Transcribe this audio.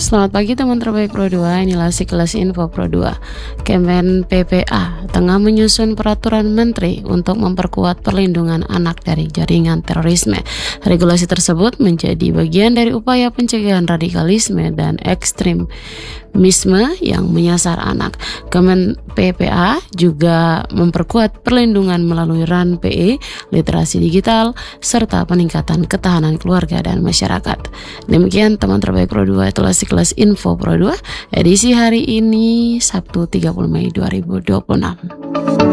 Selamat pagi teman terbaik Pro 2, inilah Sekilas Info Pro 2. Kemen PPA tengah menyusun peraturan menteri untuk memperkuat perlindungan anak dari jaringan terorisme. Regulasi tersebut menjadi bagian dari upaya pencegahan radikalisme dan ekstremisme yang menyasar anak. Kemen PPA juga memperkuat perlindungan melalui RAN PE, literasi digital, serta peningkatan ketahanan keluarga dan masyarakat. Demikian teman terbaik Pro 2, itulah Sekilas Info Pro 2 edisi hari ini Sabtu 30 Mei 2026.